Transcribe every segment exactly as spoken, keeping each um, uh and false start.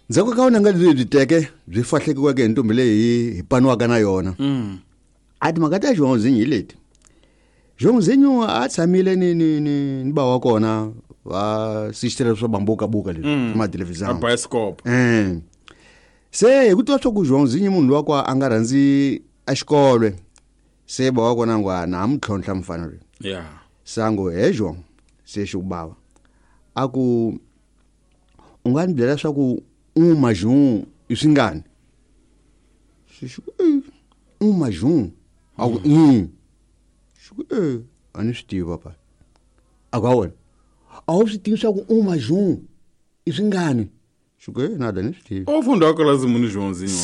ndzhaku ka wona nga byi teke byi fahlekiweke ntombi leyi hi paniwaka na yona Mm. a timhaka ta João Zinho hi leti João Zinho a tshamile ni ni ni ba wa kona va sistere swa bambuka buka leswi ma A television bioscope. eh se hi ku twa swa ku João Zinho munhu lowa kwa a nga rhandzi a xikolwe se ba wa kona ngwana a mtlhontlha mfana loyi Yeah. sango he João se xi ku bava a ku u nga ni byela swa ku uma João i swingani xi xi uma João a ku mm xi ku eh a ni swi tiva pa a ku wena a wu swi tivi swa ku uma João i swingani xi ku eh nada ni swi tivi O funda aquela zimuni Joãozinho.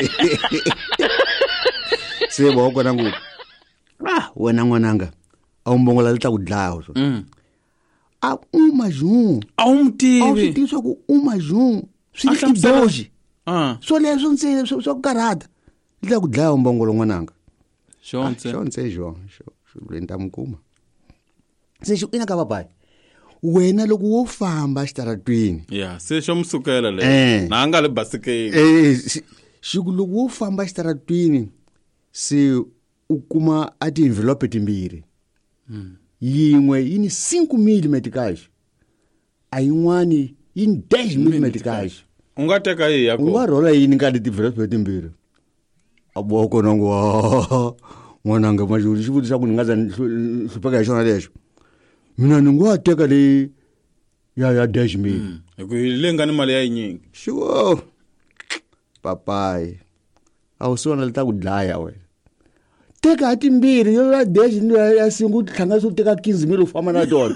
se ba kona ku ah wena n'wananga a umbongola leta ku dlaya so Mm. a uma João A a wu swi umtivi. tivi swa ku uma João swi A ni hlamusela- doji Ah. so leswo nse swa swa ku karhata leta ku dlaya umbongolo n'wananga Shonse. xo nse João xo xo lenta mukuma se xi ina ka papai wena loko wo famba xitaratwini Yeah, se xo msukela le. Eh. Na anga le basikeli. eh xi- xi ku loko wo famba xitaratwini se u kuma a ti-envelope timbirhi yin'we yi ni cinco millimeter kaxe a yin'wani yi ni dash millimeter kaxe U nga teka yi ya u nga ko. rhola yini ka ti-envelope timbirhi a boha kona ngo n'wananga maxulu xi vutisa ku ni nga za ni hlu- hlupheka hi xona lexo mina ni ngo teka leyi ya ya dash mil Hi ku yi le nga ni mali ya yinyingi. xiwo papai a wu swona leta ku dlaya wena teka timbirhi yo ya dash ni ya ya singu tlhanga swo teka quinze mil u famba na tona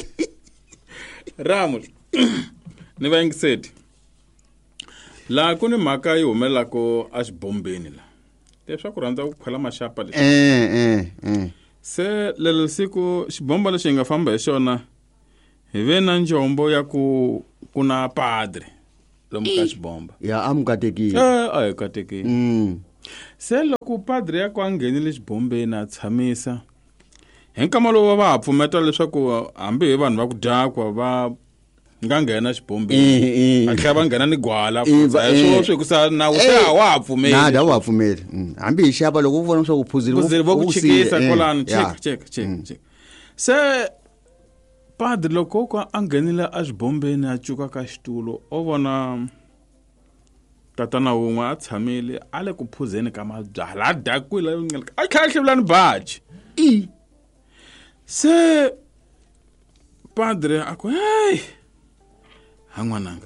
Ramos. Ni va yingiseti. La ku ni mhaka yi humelelako a xibombeni la. Leswa ku rhandza ku khwela maxapa leswi. eh eh eh Se lelo siku xibomba lexi hi nga famba hi xona hi ve na njombo ya ku ku na padre lomu ka xibomba. ya amukatekile Eh a hi katekini. mm Se loko padre ya ku a nghenile xibombeni a tshamisa hi nkama lowu va ha pfumeta leswaku hambi hi vanhu va ku dyakwa va nga nghena xibombeni eh va eh tlhela va nghena ni gwala Eh, va- hi swona eh. swi ku sa nawu se Eh. a wa ha pfumeli nada wa pfumeli Mm. hambi hi xapa loko u vona swa ku phuzile Kuzile vo ku chikisa kwalano ya. check check check check se padre loko ko a nghenile a xibombeni a cuka ka xitulo o vona tatana wun'we a tshamile a le ku phuzeni ka mabyala a dakwile a kha a hlevulani baji i se padre a ku hey ha n'wananga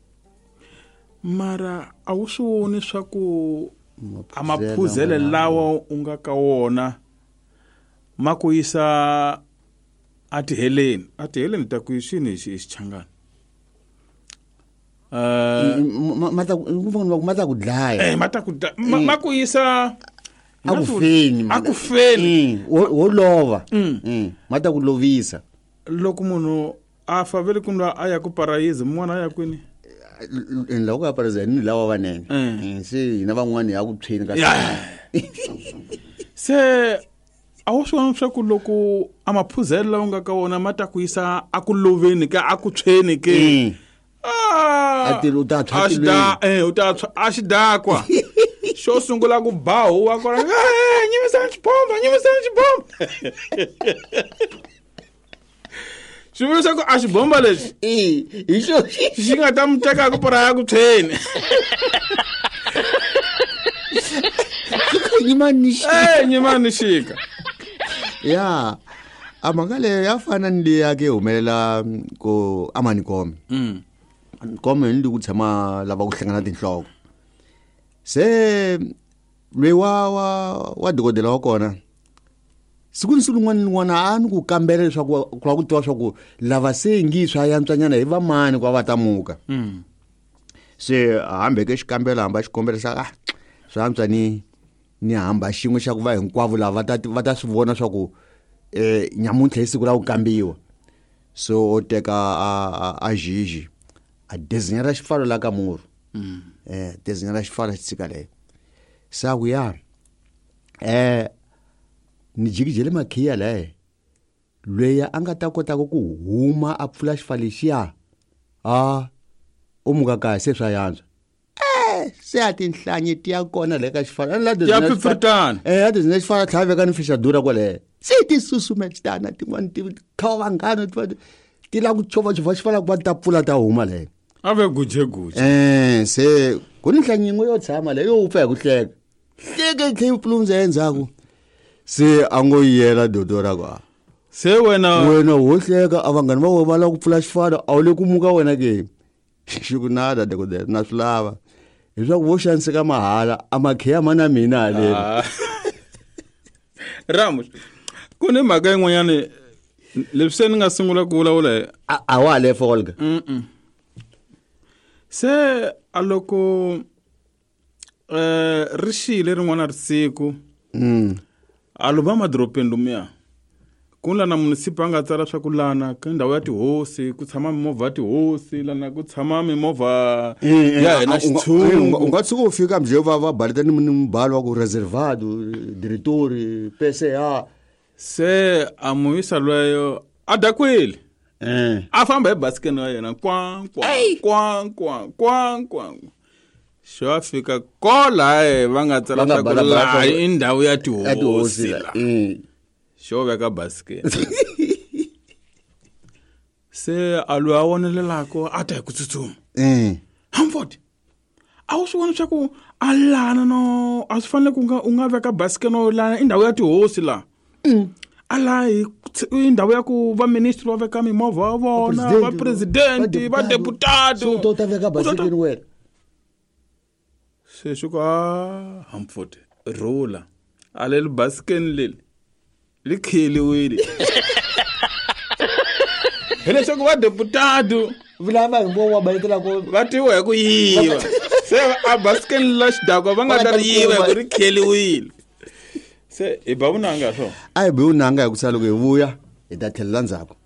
mara a wu swi voni swa ku a maphuzele lawa u nga ka wona ma ku yisa a tiheleni a tiheleni ta ku xini hi xichangani eh mata mata ku dlaya eh mata ku da- ma ma ku yisa a ku feni a ku feni Mm, wo wo lova Mm. Mm, mata ku lovisa loko munhu a favele ku ndwa a ya ku parayisi mun'wana a ya kwini en la ka president ni lawa vanene Mm. Mm, se hina van'wani ya ku tshweni ka Ya. se a wu swi vona swa ku loko a maphuzelo lawa u nga ka wona ma ta ku yisa a ku loveni ka a ku tshweni ke Mm. Ah, A ti- u ta tshwa a xi da- eh, u ta tshwa- a xi dakwa xo sungula ku ba huwa kona "Eh, nyimisani xibomba nyimisani xibomba swi vula swa ku a xibomba lexi Eh, hi xo xi nga ta mi teka ku pora ya ku tshweni nyimani eh nyimani xika ya a mhaka leyi ya fana ni leya ke humelela mm, ku amanikome mm kome ndi ku tshama lava ku hlangana tinhloko se loyi wa wa wa dokodela wa kona siku ni siku rin'wana ni n'wana a ni ku kambela leswaku ku lava ku tiva swa ku lava se ngi swa yantswanyana hi vamani ku va va tamuka mm se hambi ke xikambelo hamba xikombelo xa ah swa antswa ni ni hamba xin'we xa ku va hinkwavo lava va ta va ta swi vona swa ku eh nyamuntlha hi siku la ku kambiwa so o teka a a- a Gigi a designer xifalo la ka muru mm eh designer xifalo xitsika leyo sa ku ya eh ni jikijele makhiya le loyi a nga ta kota ku huma a pfula xifalo xiya ah umuka kahle seswayanzwa eh seyathi inhlanye tiyakona le ka xifana lade Ya pifritana. eh lade zine xifana tlhave ka ni fisha dura kwale sithi susume stana tin'wana ti khawa vanghana ti ti la ku chova chova xifana ku va ta pfula ta huma le Ave guje guje. eh se kuni nhlanye yin'we yo tshama le yo upfa hi ku hleka hleke tlhe pfulumza endzhaku se angoyela dodora kwa Se wena wena wo hleka avangani va we va la ku pfula xifana a wu le ku muka wena ke xikunada de ku de na swilava leswaku vo xaniseka mahala a makheya mana mina le Ah. Ramos. Kuni mhaka yin'wanyana leswi ni nga sungula ku vulavula a wa le folga Mm. Se aloko eh rishile rin'wana risiku mm aluba madropeni lumiya kunla na munisipa nga tsara swa ku lana ka ndhawu ya tihosi ku tshama mimovha ya tihosi lana ku tshama mimovha ya hina xitshungu unga tshuka u fika mje va va baleta ni mbalo wa ku reservado direttori P C A se amuyisa lweyo adakweli eh a famba hi basikeni wa yena kwa kwa kwa kwa kwa kwa xo fika kola eh va nga tsala Va nga swa ku bala- bala- laha i ndhawu ya ya tihosi tihosi la. la eh xo veka basikeni se alwe a vonelelako a ta hi ku tsutsuma eh Hamford a wu swi vona swa ku a lana no a swi fanele ku nga u nga veka basikeni no lana i ndhawu ya tihosi la a la hi i ndhawu ya ku va ministry va veka mimovha wa vona va presidenti va deputado so to ta veka basikeni wena se swi ku a Hamford rola a le basikeni leli li kheliwile hileswaku va deputado vilava hi ngo wa baletela ko va tiwa hi ku yiva se a basikeni la xidakwa va nga ta ri yiva hi ku ri kheliwile se hi ba vunanga swo a hi be unanga hi ku sala ku hi vuya hi ta thelela ndzhaku